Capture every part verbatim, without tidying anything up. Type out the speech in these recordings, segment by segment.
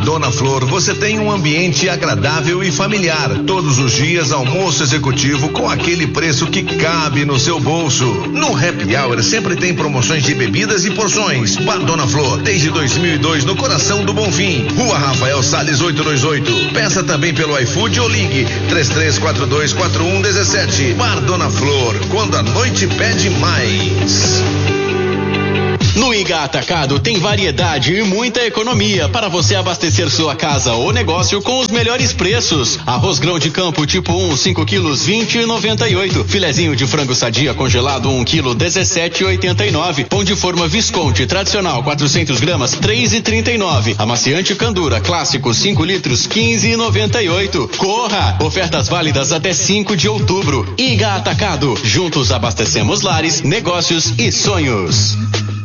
Dona Flor, você tem um ambiente agradável e familiar. Todos os dias, almoço executivo com aquele preço que cabe no seu bolso. No Happy Hour sempre tem promoções de bebidas e porções. Bar Dona Flor, desde dois mil e dois, no coração do Bonfim. Rua Rafael Salles oitocentos e vinte e oito. Peça também pelo iFood ou ligue três três quatro dois quatro um um sete. Bar Dona Flor, quando a noite pede mais. No Iga Atacado tem variedade e muita economia para você abastecer sua casa ou negócio com os melhores preços. Arroz grão de campo tipo um, cinco quilos, vinte e noventa e oito. Filezinho de frango sadia congelado um quilo, dezessete e oitenta e nove. Pão de forma Visconti tradicional quatrocentos gramas, três e trinta e nove. Amaciante Candura clássico cinco litros, quinze e noventa e oito. Corra! Ofertas válidas até cinco de outubro. Iga Atacado. Juntos abastecemos lares, negócios e sonhos.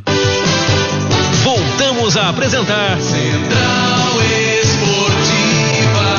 Voltamos a apresentar Central Esportiva.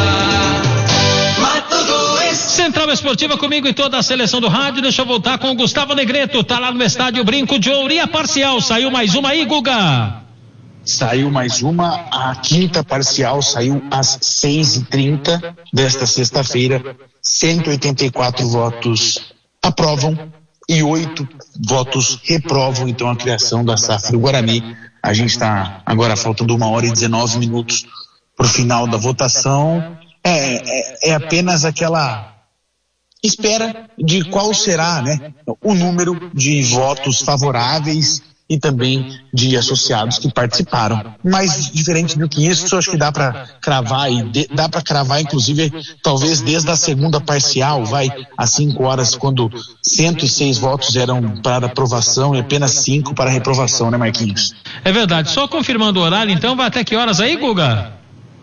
Mato Grosso. Central Esportiva comigo e toda a seleção do rádio. Deixa eu voltar com o Gustavo Negreto. Tá lá no estádio Brinco de Ouro. E a parcial, saiu mais uma aí, Guga? Saiu mais uma, a quinta parcial saiu às seis e trinta desta sexta-feira. cento e oitenta e quatro votos aprovam e oito votos reprovam, então, a criação da S A F do Guarani. A gente está agora faltando uma hora e dezenove minutos para o final da votação. É, é, é apenas aquela espera de qual será, né, o número de votos favoráveis e também de associados que participaram. Mas diferente do que isso, acho que dá para cravar e de, dá para cravar, inclusive, talvez desde a segunda parcial, vai às cinco horas, quando cento e seis votos eram para aprovação e apenas cinco para reprovação, né, Marquinhos? É verdade. Só confirmando o horário, então, vai até que horas aí, Guga?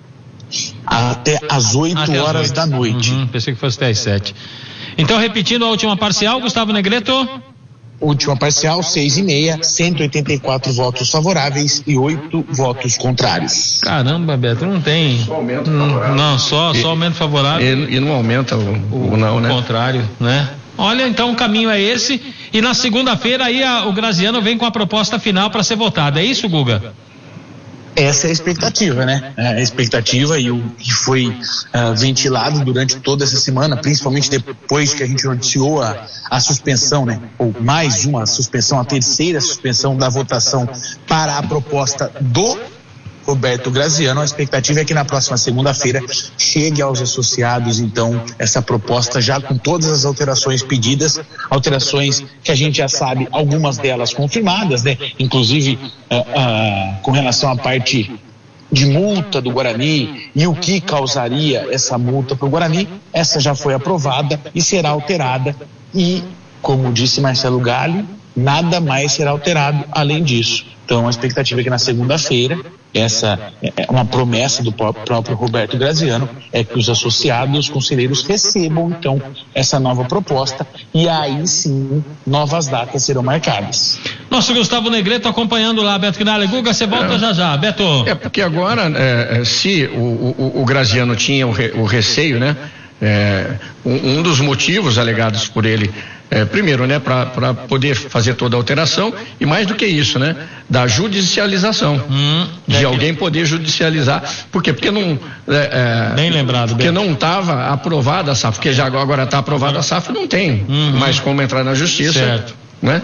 Até às oito horas da noite. Uhum, pensei que fosse até às sete. Então, repetindo a última parcial, Gustavo Negreto. Última parcial, seis e meia, cento e oitenta e quatro votos favoráveis e oito votos contrários. Caramba, Beto, não tem. Só aumento não, favorável. Não, só, e, só aumento favorável. E, e não aumenta o, o, o não, o né? O contrário, né? Olha, então o caminho é esse. E na segunda-feira aí a, o Graziano vem com a proposta final para ser votada. É isso, Guga? Essa é a expectativa, né? É a expectativa e o que foi uh, ventilado durante toda essa semana, principalmente depois que a gente noticiou a, a suspensão, né? Ou mais uma suspensão, a terceira suspensão da votação para a proposta do Roberto Graziano. A expectativa é que na próxima segunda-feira chegue aos associados, então, essa proposta já com todas as alterações pedidas, alterações que a gente já sabe, algumas delas confirmadas, né? Inclusive uh, uh, com relação à parte de multa do Guarani e o que causaria essa multa para o Guarani, essa já foi aprovada e será alterada e, como disse Marcelo Galli, nada mais será alterado além disso. Então, a expectativa é que na segunda-feira, essa é uma promessa do próprio Roberto Graziano, é que os associados, os conselheiros recebam, então, essa nova proposta e aí sim, novas datas serão marcadas. Nosso Gustavo Negreto acompanhando lá, Beto Quinalha. Guga, você volta é, já já, Beto. É, porque agora, é, se o, o, o Graziano tinha o, re, o receio, né? É, um, um dos motivos alegados por ele, é, primeiro, né, para poder fazer toda a alteração e mais do que isso, né, da judicialização, hum, de é alguém que... poder judicializar. Por quê? Porque não é, é, bem lembrado, porque bem. não estava aprovada a S A F, porque já agora está aprovada a S A F, não tem uhum. mais como entrar na justiça, certo, né,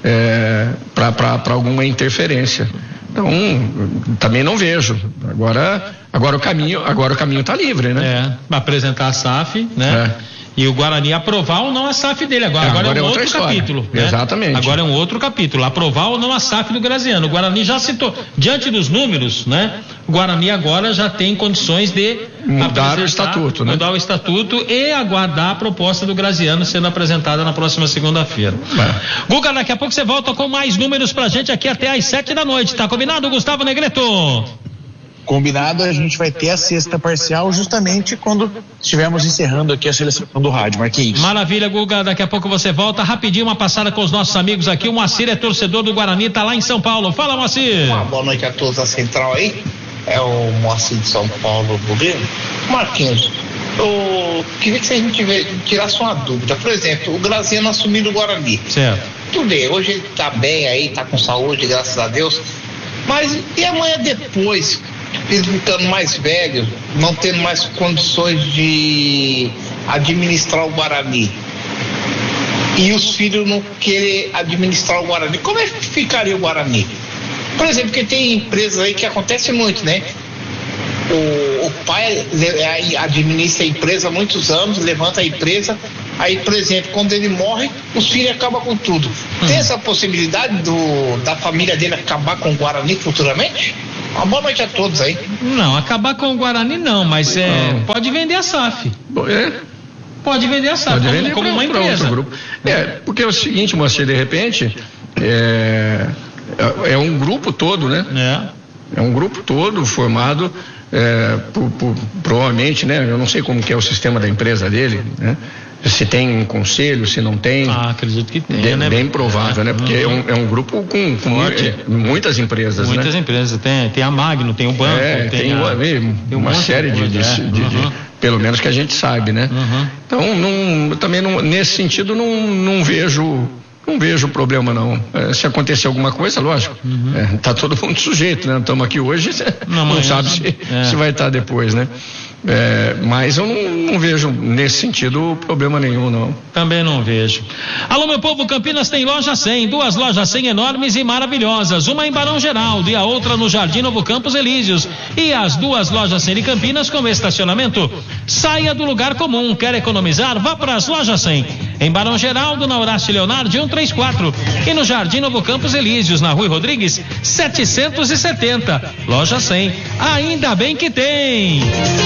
é, para alguma interferência. Então, também não vejo. Agora, agora o caminho, agora o caminho está livre, né? É, para apresentar a S A F, né? É. E o Guarani aprovar ou não a S A F dele. Agora, é, agora, agora é um é outro história. capítulo. Né? Exatamente. Agora é um outro capítulo. Aprovar ou não a S A F do Graziano. O Guarani já citou, diante dos números, né? O Guarani agora já tem condições de mudar o estatuto, né? Mudar o estatuto e aguardar a proposta do Graziano sendo apresentada na próxima segunda-feira. É. Guga, daqui a pouco você volta com mais números pra gente aqui até às sete da noite. Tá combinado, Gustavo Negreto? Combinado, a gente vai ter a sexta parcial justamente quando estivermos encerrando aqui a seleção do rádio, Marquinhos. Maravilha, Guga, daqui a pouco você volta. Rapidinho, uma passada com os nossos amigos aqui. O Moacir é torcedor do Guarani, tá lá em São Paulo. Fala, Moacir. Uma boa noite a todos da Central aí. É o Moacir de São Paulo, governo. Marquinhos, eu queria que a gente tirasse uma dúvida. Por exemplo, o Graziano assumindo o Guarani. Certo. Tudo bem, hoje ele tá bem aí, tá com saúde, graças a Deus. Mas e amanhã depois? filhos ficando mais velhos, não tendo mais condições de administrar o Guarani, e os filhos não querem administrar o Guarani, como é que ficaria o Guarani? Por exemplo, porque tem empresas aí que acontece muito, né? O, o pai administra a empresa há muitos anos, levanta a empresa, aí, por exemplo, quando ele morre, os filhos acabam com tudo. Hum. Tem essa possibilidade do, da família dele acabar com o Guarani futuramente? Uma boa noite a todos aí. Não, acabar com o Guarani não, mas é, não. Pode vender a S A F. É. Pode vender a S A F pode como, vender como pra, uma empresa. Grupo. É, porque é o seguinte, Moacir, de repente, é, é um grupo todo, né? É. É um grupo todo formado, é, por, por, provavelmente, né? Eu não sei como que é o sistema da empresa dele, né? Se tem um conselho, se não tem. Ah, acredito que tem, bem, né? Bem provável, é. né? Porque uhum. é, um, é um grupo com, com muitas, muitas empresas, muitas né? Muitas empresas. Tem, tem a Magno, tem o banco, é, tem, tem, a, tem uma série de, de, é. de, de, uhum. de, pelo menos que a gente sabe, né? Uhum. Então, não, também não, nesse sentido, não, não vejo... Não vejo problema, não. É, se acontecer alguma coisa, lógico, uhum. é, tá todo mundo sujeito, né? Estamos aqui hoje, não, não sabe se, é. se vai estar depois, né? É, mas eu não, não vejo nesse sentido problema nenhum, não. Também não vejo. Alô, meu povo, Campinas tem loja cem, duas lojas cem enormes e maravilhosas, uma em Barão Geraldo e a outra no Jardim Novo Campos Elíseos, e as duas lojas cem de Campinas com estacionamento. Saia do lugar comum, quer economizar? Vá para as lojas cem, em Barão Geraldo, na Horácio Leonardo cento e trinta e quatro, e no Jardim Novo Campos Elíseos, na Rui Rodrigues setecentos e setenta. Loja cem, ainda bem que tem.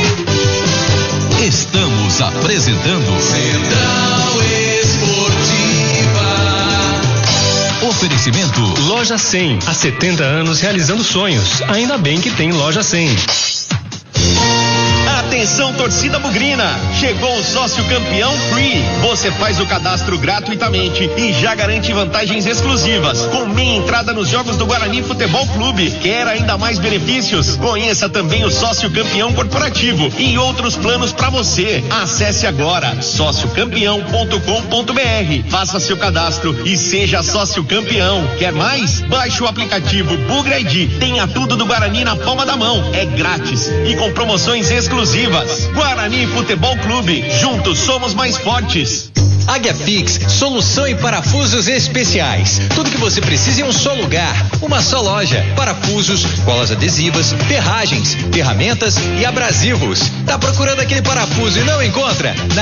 Estamos apresentando Central Esportiva. Oferecimento Loja cem, há setenta anos realizando sonhos. Ainda bem que tem Loja cem. Atenção, torcida bugrina, chegou o sócio campeão Free. Você faz o cadastro gratuitamente e já garante vantagens exclusivas, com meia entrada nos jogos do Guarani Futebol Clube. Quer ainda mais benefícios? Conheça também o sócio campeão corporativo e outros planos para você. Acesse agora sócio campeão ponto com ponto br, faça seu cadastro e seja sócio campeão. Quer mais? Baixe o aplicativo Bugra I D. Tenha tudo do Guarani na palma da mão. É grátis e com promoções exclusivas. Guarani Futebol Clube, juntos somos mais fortes. Águia Fix, solução em parafusos especiais. Tudo que você precisa em um só lugar, uma só loja. Parafusos, colas adesivas, ferragens, ferramentas e abrasivos. Tá procurando aquele parafuso e não encontra?